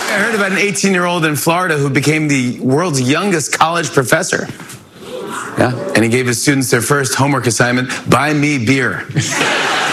I heard about an 18-year-old in Florida who became the world's youngest college professor. Yeah, and he gave his students their first homework assignment, buy me beer.